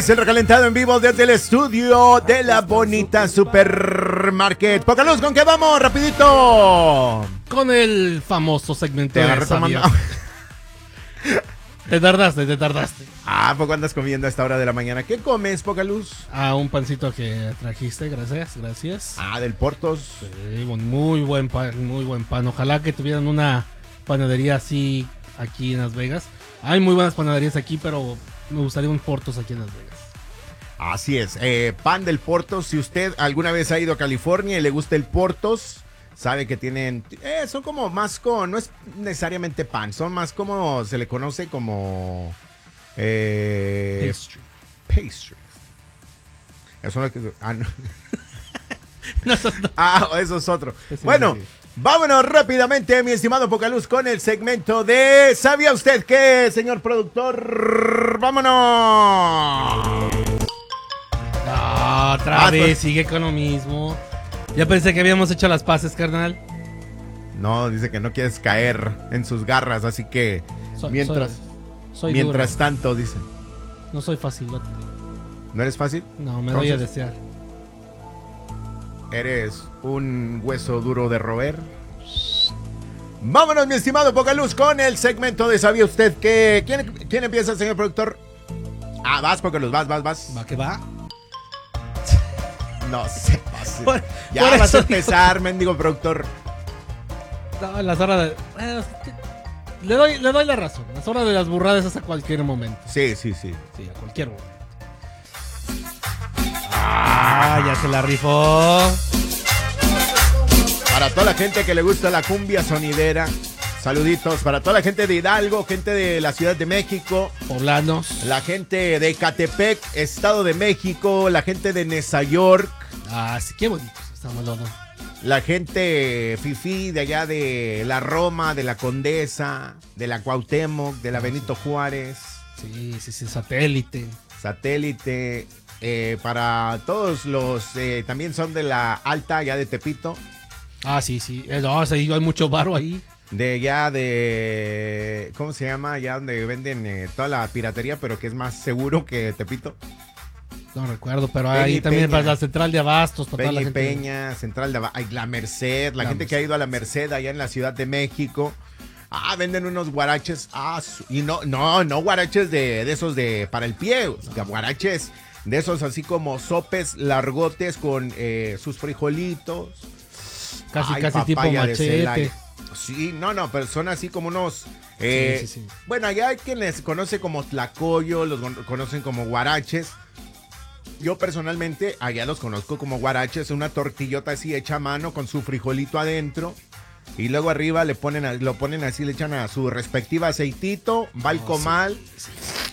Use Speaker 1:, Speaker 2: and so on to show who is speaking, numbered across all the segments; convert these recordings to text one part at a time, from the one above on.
Speaker 1: es el recalentado en vivo desde el estudio de la bonita Supermarket. Poca luz, ¿con qué vamos? Rapidito.
Speaker 2: Con el famoso segmento
Speaker 1: Te
Speaker 2: de ¿Sabías? Te tardaste.
Speaker 1: Ah, ¿poco andas comiendo a esta hora de la mañana? ¿Qué comes, Poca luz?
Speaker 2: Un pancito que trajiste, gracias.
Speaker 1: Ah, del Portos.
Speaker 2: Sí, muy buen pan. Ojalá que tuvieran una panadería así aquí en Las Vegas. Hay muy buenas panaderías aquí, pero me gustaría un Portos aquí en Las Vegas.
Speaker 1: Así es, pan del Portos. Si usted alguna vez ha ido a California y le gusta el Portos, sabe que tienen, son como más no es necesariamente pan, son más como, se le conoce como
Speaker 2: Pastry.
Speaker 1: Eso no, no.
Speaker 2: No.
Speaker 1: Eso es otro.
Speaker 2: Sí,
Speaker 1: bueno,
Speaker 2: sí.
Speaker 1: Vámonos rápidamente, mi estimado Pocaluz, con el segmento de ¿sabía usted qué, señor productor? ¡Vámonos!
Speaker 2: Otra vez, sigue con lo mismo. Ya pensé que habíamos hecho las paces, carnal.
Speaker 1: No, dice que no quieres caer en sus garras, así que mientras
Speaker 2: duro.
Speaker 1: tanto, dice.
Speaker 2: No soy facilote.
Speaker 1: ¿No eres fácil?
Speaker 2: No, me doy a desear.
Speaker 1: ¿Eres un hueso duro de roer? Vámonos, mi estimado Pocaluz, con el segmento de ¿sabía usted qué? ¿Quién empieza, señor productor? Vas, Pocaluz, vas.
Speaker 2: ¿Va que va?
Speaker 1: No se pase.
Speaker 2: Por
Speaker 1: Vas
Speaker 2: eso
Speaker 1: a empezar, mendigo productor.
Speaker 2: No, las horas de... le doy la razón. Las horas de las burradas es a cualquier momento.
Speaker 1: Sí.
Speaker 2: Sí, a cualquier momento. Ya se la rifó.
Speaker 1: Para toda la gente que le gusta la cumbia sonidera, saluditos. Para toda la gente de Hidalgo, gente de la Ciudad de México,
Speaker 2: poblanos,
Speaker 1: la gente de Ecatepec, Estado de México, la gente de Neza York.
Speaker 2: Sí, qué bonitos estamos los dos.
Speaker 1: La gente fifí de allá de la Roma, de la Condesa, de la Cuauhtémoc, de la Benito Juárez.
Speaker 2: Sí, satélite.
Speaker 1: Para todos los, también son de la Alta, ya de Tepito.
Speaker 2: Sí. No, hay mucho varo ahí.
Speaker 1: De allá de, ¿cómo se llama? Allá donde venden toda la piratería, pero que es más seguro que Tepito.
Speaker 2: No recuerdo, pero ahí también para la central de abastos. Para
Speaker 1: Peña y
Speaker 2: toda la gente.
Speaker 1: Peña, central de abastos, la Merced, la gente que ha ido a la Merced allá en la Ciudad de México. Venden unos guaraches. Y no guaraches de esos de para el pie, guaraches de esos así como sopes largotes con sus frijolitos.
Speaker 2: Casi tipo machete.
Speaker 1: Sí, pero son así como unos...
Speaker 2: Sí.
Speaker 1: Bueno, allá hay quien les conoce como tlacoyo, los conocen como guaraches. Yo personalmente allá los conozco como guaraches, una tortillota así hecha a mano con su frijolito adentro. Y luego arriba lo ponen así, le echan a su respectiva aceitito, va el comal.
Speaker 2: Sí.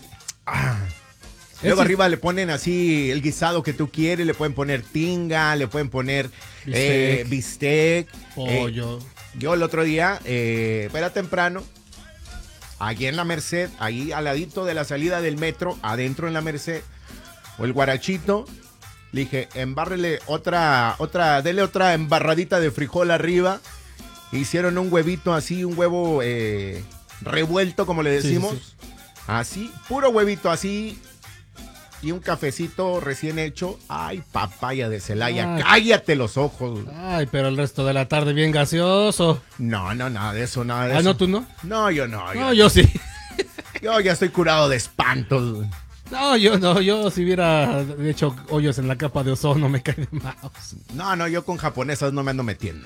Speaker 1: Luego arriba le ponen así el guisado que tú quieres, le pueden poner tinga, le pueden poner bistec,
Speaker 2: pollo.
Speaker 1: Yo el otro día, era temprano, allí en la Merced, ahí al ladito de la salida del metro, adentro en la Merced, o el guarachito, le dije, embárrele dele otra embarradita de frijol arriba. Hicieron un huevito así, un huevo revuelto, como le decimos. Sí. Así, puro huevito así. Y un cafecito recién hecho. Papaya de Celaya, cállate los ojos.
Speaker 2: Pero el resto de la tarde bien gaseoso.
Speaker 1: No, nada de eso, nada de eso.
Speaker 2: ¿No, tú no?
Speaker 1: No, yo no.
Speaker 2: No, yo sí.
Speaker 1: Yo ya estoy curado de espantos.
Speaker 2: No, yo si hubiera hecho hoyos en la capa de ozono me cae de mouse.
Speaker 1: No, yo con japonesas no me ando metiendo.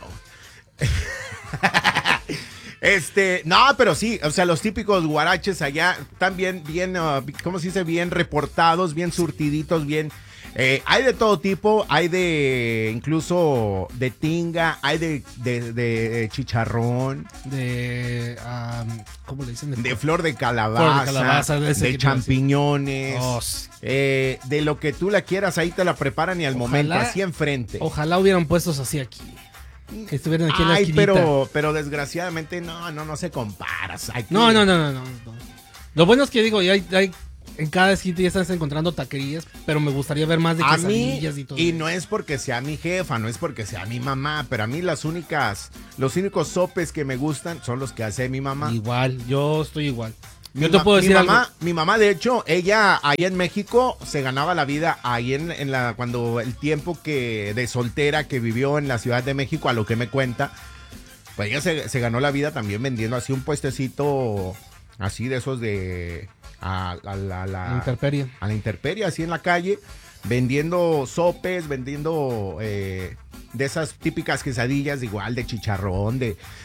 Speaker 1: Pero sí, o sea, los típicos guaraches allá están bien, ¿cómo se dice? Bien reportados, bien surtiditos, bien. Hay de todo tipo, hay incluso de tinga, hay de chicharrón.
Speaker 2: ¿Cómo le dicen?
Speaker 1: De flor de calabaza, de champiñones. De lo que tú la quieras, ahí te la preparan y al momento, así enfrente.
Speaker 2: Ojalá hubieran puestos así aquí. Que estuvieran aquí en la esquinita.
Speaker 1: pero desgraciadamente no se compara.
Speaker 2: No. Lo bueno es que digo, hay en cada esquina ya estás encontrando taquerías, pero me gustaría ver más de quesadillas y todo.
Speaker 1: Y no es porque sea mi jefa, no es porque sea mi mamá, pero a mí los únicos sopes que me gustan son los que hace mi mamá.
Speaker 2: Igual, yo estoy igual. Yo te puedo decir algo.
Speaker 1: Mi mamá, de hecho, ella ahí en México se ganaba la vida ahí cuando el tiempo de soltera que vivió en la Ciudad de México, a lo que me cuenta, pues ella se ganó la vida también vendiendo así un puestecito así de esos a la
Speaker 2: intemperie.
Speaker 1: A la intemperie, así en la calle, vendiendo sopes, vendiendo de esas típicas quesadillas, igual de chicharrón,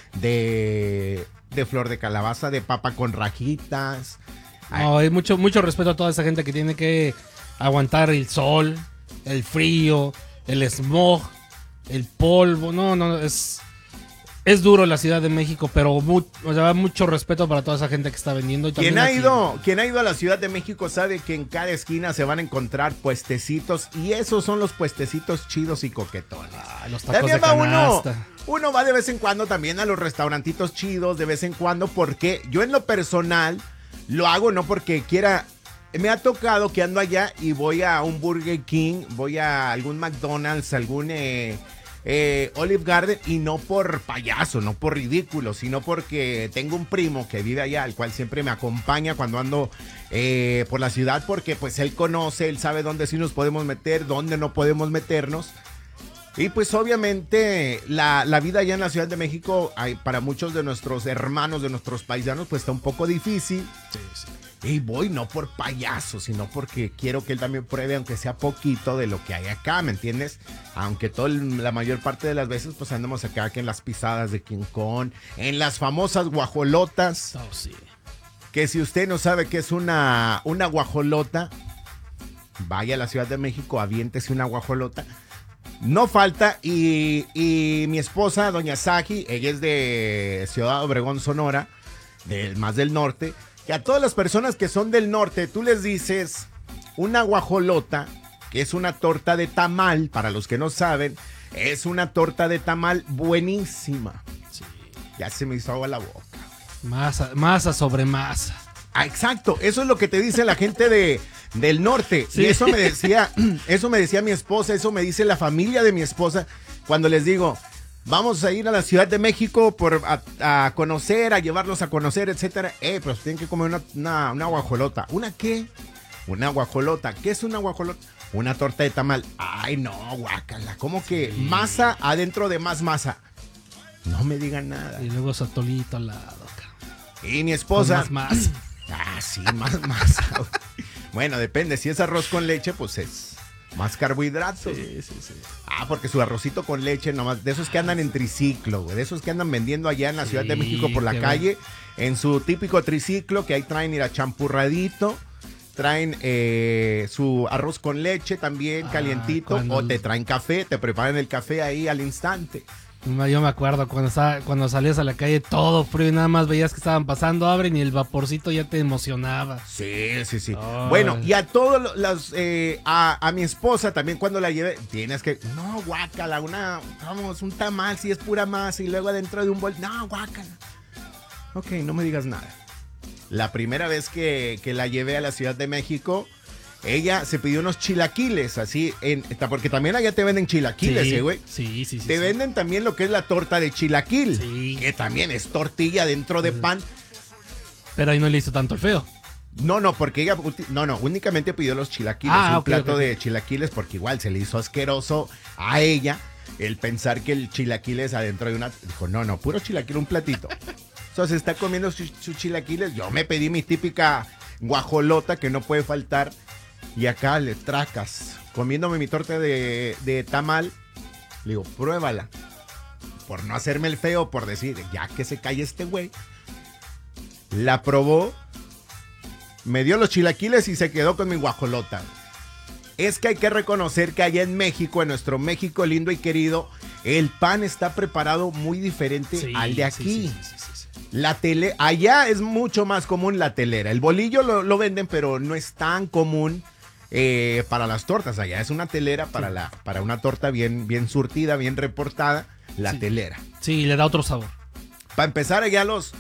Speaker 1: de flor de calabaza, de papa con rajitas.
Speaker 2: No, hay mucho respeto a toda esa gente que tiene que aguantar el sol, el frío, el smog, el polvo. No, es duro la Ciudad de México, pero mucho respeto para toda esa gente que está vendiendo. Y
Speaker 1: quien ha ido a la Ciudad de México sabe que en cada esquina se van a encontrar puestecitos, y esos son los puestecitos chidos y coquetones.
Speaker 2: Los tacos
Speaker 1: también
Speaker 2: de canasta.
Speaker 1: Uno va de vez en cuando también a los restaurantitos chidos, de vez en cuando, porque yo en lo personal lo hago no porque quiera. Me ha tocado que ando allá y voy a un Burger King, voy a algún McDonald's, algún Olive Garden, y no por payaso, no por ridículo, sino porque tengo un primo que vive allá, el cual siempre me acompaña cuando ando por la ciudad, porque pues él conoce, él sabe dónde sí nos podemos meter, dónde no podemos meternos. Y pues obviamente la vida allá en la Ciudad de México, para muchos de nuestros hermanos, de nuestros paisanos, pues está un poco difícil.
Speaker 2: Sí.
Speaker 1: Y voy no por payaso, sino porque quiero que él también pruebe, aunque sea poquito, de lo que hay acá, ¿me entiendes? Aunque la mayor parte de las veces pues andamos acá, que en las pisadas de King Kong, en las famosas guajolotas.
Speaker 2: Oh, sí.
Speaker 1: Que si usted no sabe qué es una guajolota, vaya a la Ciudad de México, aviéntese una guajolota. No falta, y mi esposa, doña Saji, ella es de Ciudad Obregón, Sonora, más del norte, que a todas las personas que son del norte, tú les dices una guajolota, que es una torta de tamal, para los que no saben, es una torta de tamal buenísima.
Speaker 2: Sí.
Speaker 1: Ya se me hizo agua la boca.
Speaker 2: Masa sobre masa.
Speaker 1: Ah, exacto, eso es lo que te dice la gente del norte. Sí. Y eso me decía mi esposa, eso me dice la familia de mi esposa cuando les digo, vamos a ir a la Ciudad de México a conocer, a llevarlos a conocer, etcétera. Pero tienen que comer una guajolota. ¿Una qué? Una guajolota. ¿Qué es una guajolota? Una torta de tamal. Ay, no, guácala. ¿Cómo que masa adentro de más masa? No me digan nada.
Speaker 2: Y luego satolito al lado.
Speaker 1: Y mi esposa...
Speaker 2: Con más masa.
Speaker 1: Sí, más masa. Bueno, depende. Si es arroz con leche, pues es más carbohidratos.
Speaker 2: Sí.
Speaker 1: Porque su arrocito con leche, nomás, de esos que andan en triciclo, güey, de esos que andan vendiendo allá en la Ciudad de México por la calle, en su típico triciclo, que ahí traen champurradito, traen su arroz con leche también calientito, o te traen café, te preparan el café ahí al instante.
Speaker 2: Yo me acuerdo cuando salías a la calle todo frío y nada más veías que estaban pasando, abren y el vaporcito ya te emocionaba.
Speaker 1: Sí.
Speaker 2: Oh.
Speaker 1: Bueno, y a todos a mi esposa también cuando la lleve, tienes que, no, guácala, un tamal si es pura masa y luego adentro de un bol, no, guácala. Ok, no me digas nada. La primera vez que la llevé a la Ciudad de México, ella se pidió unos chilaquiles, así, porque también allá te venden chilaquiles, güey.
Speaker 2: Sí.
Speaker 1: Te venden también lo que es la torta de chilaquil, que también es tortilla dentro de pan.
Speaker 2: Pero ahí no le hizo tanto el feo.
Speaker 1: No, porque ella, únicamente pidió los chilaquiles, un plato de chilaquiles, porque igual se le hizo asqueroso a ella el pensar que el chilaquiles adentro de una... Dijo, no, puro chilaquil, un platito. Entonces está comiendo sus chilaquiles, yo me pedí mi típica guajolota que no puede faltar. Y acá le tracas, comiéndome mi torta de tamal, le digo, pruébala. Por no hacerme el feo, por decir, ya que se calle este güey. La probó, me dio los chilaquiles y se quedó con mi guajolota. Es que hay que reconocer que allá en México, en nuestro México lindo y querido, el pan está preparado muy diferente al de aquí. Sí. Allá es mucho más común la telera. El bolillo lo venden, pero no es tan común para las tortas. Allá es una telera para una torta bien surtida, bien reportada, telera.
Speaker 2: Sí, le da otro sabor.
Speaker 1: Para empezar, allá los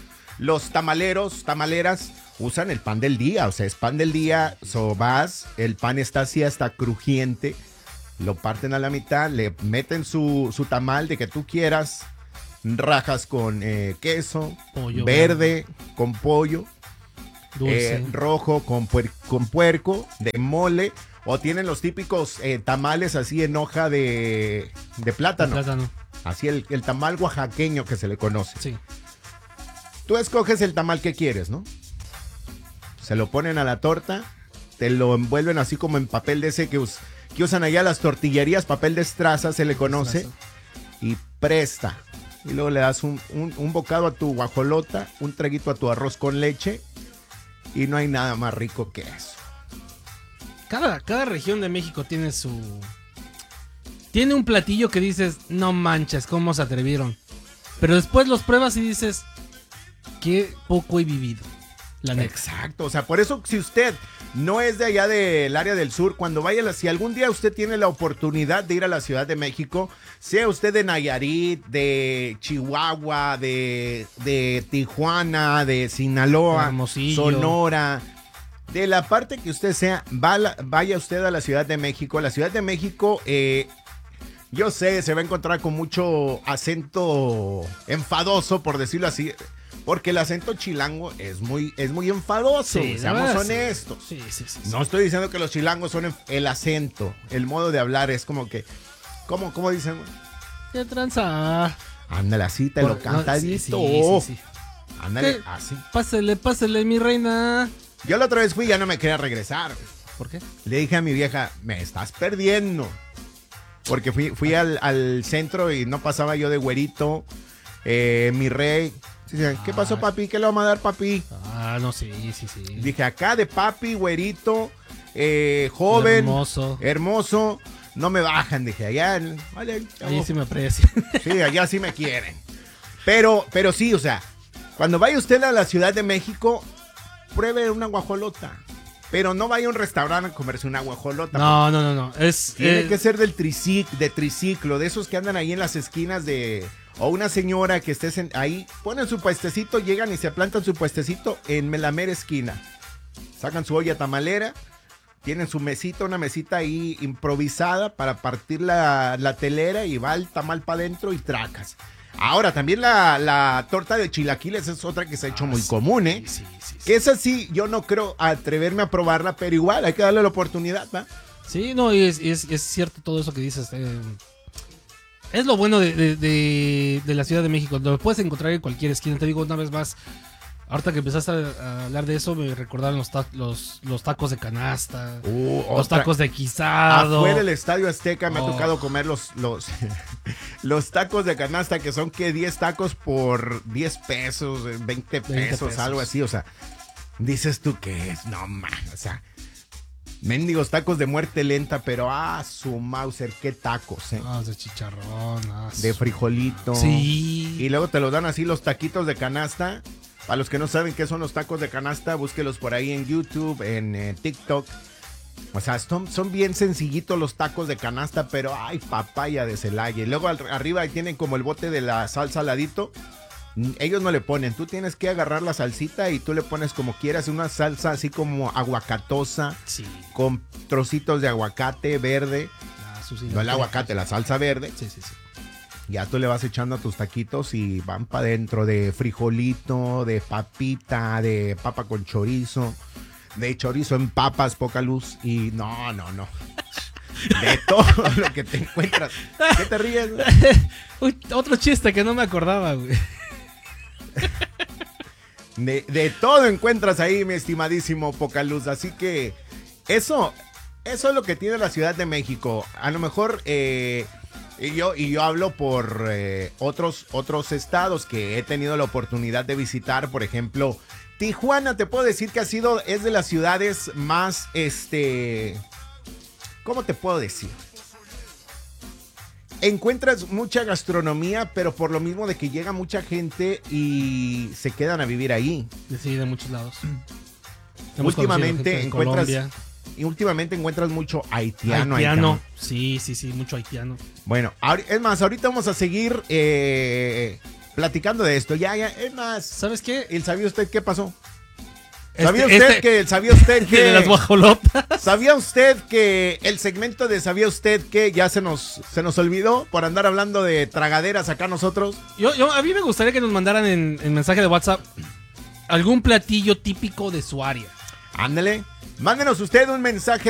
Speaker 1: tamaleras usan el pan del día. O sea, es pan del día, el pan está así hasta crujiente, lo parten a la mitad, le meten su tamal de que tú quieras, rajas con queso, pollo verde, con pollo.
Speaker 2: Dulce.
Speaker 1: rojo con puerco, de mole, o tienen los típicos tamales así en hoja de plátano.
Speaker 2: Plátano.
Speaker 1: Así el tamal oaxaqueño que se le conoce.
Speaker 2: Sí.
Speaker 1: Tú escoges el tamal que quieres, ¿no? Se lo ponen a la torta, te lo envuelven así como en papel de ese que usan allá las tortillerías, papel de estraza se le conoce, y presta. Y luego le das un bocado a tu guajolota, un traguito a tu arroz con leche, y no hay nada más rico que eso.
Speaker 2: Cada región de México tiene tiene un platillo que dices, no manches, ¿cómo se atrevieron? Pero después los pruebas y dices, qué poco he vivido. La neta.
Speaker 1: Exacto, o sea, por eso si usted no es de allá del área del sur, cuando vaya, si algún día usted tiene la oportunidad de ir a la Ciudad de México, sea usted de Nayarit, de Chihuahua, de Tijuana, de Sinaloa,
Speaker 2: Hermosillo,
Speaker 1: Sonora, de la parte que usted sea, vaya usted a la Ciudad de México. La Ciudad de México, yo sé, se va a encontrar con mucho acento enfadoso, por decirlo así. Porque el acento chilango es muy enfadoso,
Speaker 2: Sí,
Speaker 1: seamos
Speaker 2: sí.
Speaker 1: honestos.
Speaker 2: Sí.
Speaker 1: No estoy diciendo que los chilangos son el acento, el modo de hablar es como que, ¿cómo dicen?
Speaker 2: ¿Qué tranza?
Speaker 1: Ándale, así te lo cantadito.
Speaker 2: Sí.
Speaker 1: Ándale,
Speaker 2: ¿Qué?
Speaker 1: así.
Speaker 2: Pásele, mi reina.
Speaker 1: Yo la otra vez fui y ya no me quería regresar.
Speaker 2: ¿Por qué?
Speaker 1: Le dije a mi vieja, me estás perdiendo. Porque fui al centro y no pasaba yo de güerito, mi rey. ¿Qué pasó, papi? ¿Qué le vamos a dar, papi?
Speaker 2: Ah, no, sí.
Speaker 1: Dije, acá de papi, güerito, joven, hermoso, no me bajan. Dije, allá, vale,
Speaker 2: ahí sí me aprecian.
Speaker 1: sí, allá sí me quieren. Pero sí, o sea, cuando vaya usted a la Ciudad de México, pruebe una guajolota. Pero no vaya a un restaurante a comerse una guajolota.
Speaker 2: No.
Speaker 1: Tiene que ser de triciclo, de esos que andan ahí en las esquinas o una señora que esté ahí, ponen su puestecito, llegan y se plantan su puestecito en la mera esquina. Sacan su olla tamalera, tienen su mesita, una mesita ahí improvisada para partir la telera y va el tamal para adentro y tracas. Ahora, también la torta de chilaquiles es otra que se ha hecho muy común, ¿eh?
Speaker 2: Sí.
Speaker 1: Que esa sí, yo no creo atreverme a probarla, pero igual hay que darle la oportunidad, ¿va?
Speaker 2: Sí, no, y es cierto todo eso que dices. Es lo bueno de la Ciudad de México. Lo puedes encontrar en cualquier esquina. Te digo una vez más, ahorita que empezaste a hablar de eso, me recordaron los tacos de canasta, los tacos de guisado.
Speaker 1: Afuera del Estadio Azteca me ha tocado comer los tacos de canasta, que son que 10 tacos por 10 pesos, 20 pesos, algo así. O sea, dices tú que es, no man, o sea, mendigos tacos de muerte lenta, pero su Mauser, qué tacos,
Speaker 2: De chicharrón,
Speaker 1: de frijolito.
Speaker 2: Sí.
Speaker 1: Y luego te los dan así los taquitos de canasta. Para los que no saben qué son los tacos de canasta, búsquelos por ahí en YouTube, en TikTok. O sea, son bien sencillitos los tacos de canasta, pero ay, papaya de Celaya. Y luego arriba tienen como el bote de la salsa al ladito. Ellos no le ponen, tú tienes que agarrar la salsita y tú le pones como quieras, una salsa así como aguacatosa,
Speaker 2: Sí.
Speaker 1: con trocitos de aguacate verde. No el aguacate, la salsa verde.
Speaker 2: Sí.
Speaker 1: Ya tú le vas echando a tus taquitos y van para adentro de frijolito, de papita, de papa con chorizo, de chorizo en papas, poca luz y no. De todo lo que te encuentras. ¿Qué te ríes?
Speaker 2: Uy, otro chiste que no me acordaba, güey.
Speaker 1: De todo encuentras ahí, mi estimadísimo poca luz. Así que eso es lo que tiene la Ciudad de México. A lo mejor... Y yo hablo por otros estados que he tenido la oportunidad de visitar. Por ejemplo, Tijuana, te puedo decir que es de las ciudades más, ¿cómo te puedo decir? Encuentras mucha gastronomía, pero por lo mismo de que llega mucha gente y se quedan a vivir ahí.
Speaker 2: Sí, de muchos lados.
Speaker 1: Últimamente encuentras mucho haitiano.
Speaker 2: Sí, mucho haitiano.
Speaker 1: Bueno, es más, ahorita vamos a seguir platicando de esto. Ya, es más.
Speaker 2: ¿Sabes qué?
Speaker 1: ¿Sabía usted qué pasó?
Speaker 2: ¿Sabía
Speaker 1: usted que
Speaker 2: de las guajolotas?
Speaker 1: ¿Sabía usted que el segmento de ¿sabía usted que ya se nos olvidó por andar hablando de tragaderas acá nosotros?
Speaker 2: A mí me gustaría que nos mandaran en mensaje de WhatsApp algún platillo típico de su área.
Speaker 1: Ándale. Mándenos usted un mensaje